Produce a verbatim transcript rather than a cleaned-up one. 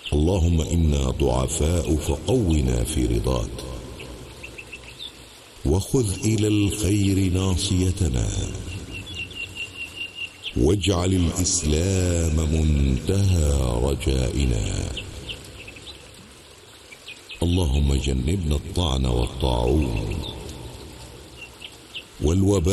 اللهم إنا ضعفاء فقونا في رضاك، وخذ إلى الخير ناصيتنا، واجعل الإسلام منتهى رجائنا. اللهم جنبنا الطعن والطاعون والوباء